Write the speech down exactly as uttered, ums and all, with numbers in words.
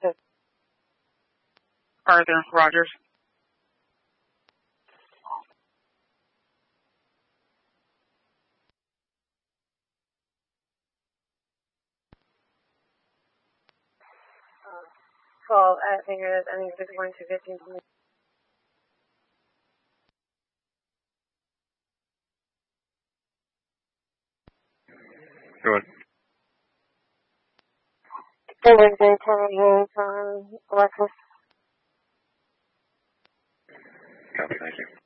Arthur Rogers. Well, I think it is. I think it's going to fifteen. Go ahead. David Daytona here from Alexis. Copy, thank you.